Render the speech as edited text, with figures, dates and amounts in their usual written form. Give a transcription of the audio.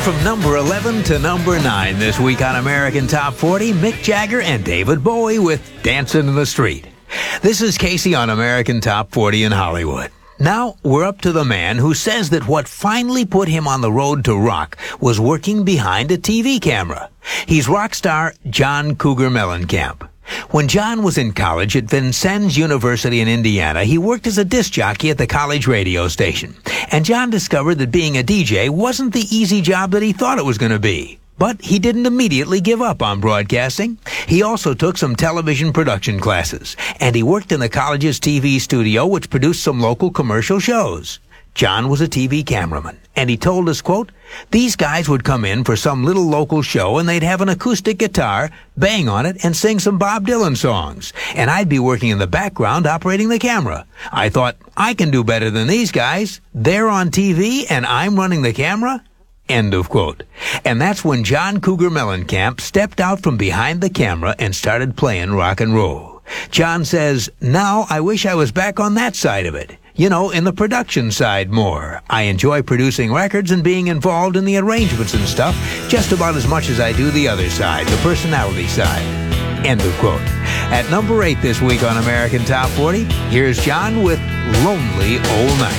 From number 11 to number 9 this week on American Top 40, Mick Jagger and David Bowie with Dancing in the Street. This is Casey on American Top 40 in Hollywood. Now, we're up to the man who says that what finally put him on the road to rock was working behind a TV camera. He's rock star John Cougar Mellencamp. When John was in college at Vincennes University in Indiana, he worked as a disc jockey at the college radio station. And John discovered that being a DJ wasn't the easy job that he thought it was going to be. But he didn't immediately give up on broadcasting. He also took some television production classes, and he worked in the college's TV studio, which produced some local commercial shows. John was a TV cameraman, and he told us, quote, "These guys would come in for some little local show, and they'd have an acoustic guitar, bang on it, and sing some Bob Dylan songs. And I'd be working in the background operating the camera. I thought, I can do better than these guys. They're on TV, and I'm running the camera." End of quote. And that's when John Cougar Mellencamp stepped out from behind the camera and started playing rock and roll. John says, "Now I wish I was back on that side of it. You know, in the production side more. I enjoy producing records and being involved in the arrangements and stuff just about as much as I do the other side, the personality side." End of quote. At number 8 this week on American Top 40, here's John with Lonely Old Night.